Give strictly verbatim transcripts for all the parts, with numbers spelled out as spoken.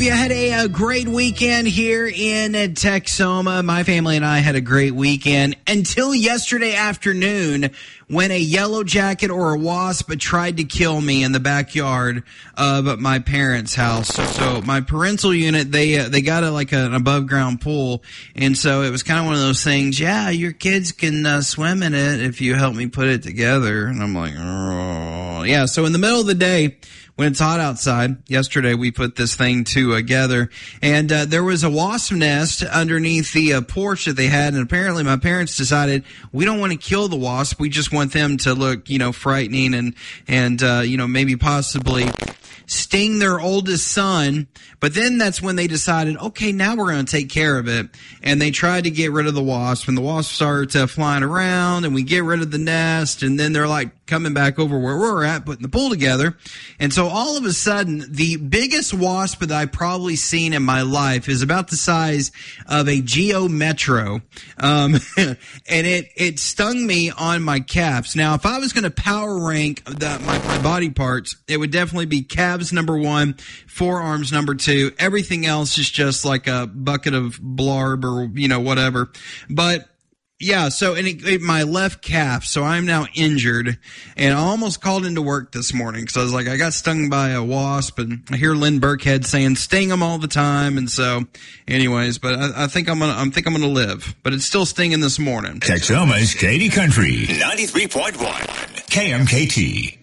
Hope you had a, a great weekend here in uh, Texoma. My family and I had a great weekend until yesterday afternoon when a yellow jacket or a wasp tried to kill me in the backyard of my parents' house. So, so my parental unit, they uh, they got a, like a, an above ground pool, and so it was kind of one of those things. Yeah, your kids can uh, swim in it if you help me put it together. And I'm like, oh yeah. So in the middle of the day, when it's hot outside, yesterday we put this thing together, and uh, there was a wasp nest underneath the uh, porch that they had, and apparently my parents decided we don't want to kill the wasp, we just want them to look, you know, frightening and, and uh, you know, maybe possibly sting their oldest son. But then that's when they decided, okay, now we're going to take care of it. And they tried to get rid of the wasp, and the wasp started uh, flying around, and we get rid of the nest, and then they're like coming back over where we're at, putting the pool together. And so all of a sudden, the biggest wasp that I've probably seen in my life is about the size of a Geo Metro. Um, and it, it stung me on my calves. Now, if I was going to power rank the, my, my body parts, it would definitely be calves number one, forearms number two. Everything else is just like a bucket of blarb or, you know, whatever. But yeah, so and it, it, my left calf, so I'm now injured, and I almost called into work this morning because I was like, I got stung by a wasp, and I hear Lynn Burkhead saying sting them all the time, and so, anyways, but I, I think I'm gonna, I think I'm gonna live, but it's still stinging this morning. Texoma's Katy Country ninety-three point one K M K T.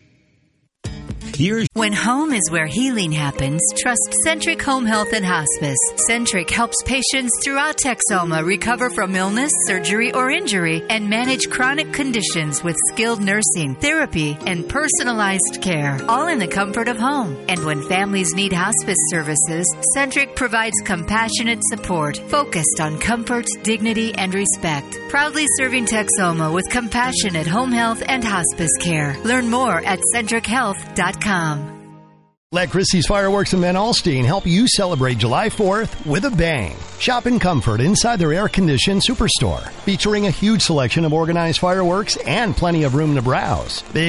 Here's when home is where healing happens, trust Centric Home Health and Hospice. Centric helps patients throughout Texoma recover from illness, surgery, or injury and manage chronic conditions with skilled nursing, therapy, and personalized care, all in the comfort of home. And when families need hospice services, Centric provides compassionate support focused on comfort, dignity, and respect. Proudly serving Texoma with compassionate home health and hospice care. Learn more at centric health dot com. Let Christie's Fireworks in Van Alstyne help you celebrate July fourth with a bang. Shop in comfort inside their air-conditioned superstore, featuring a huge selection of organized fireworks and plenty of room to browse. Big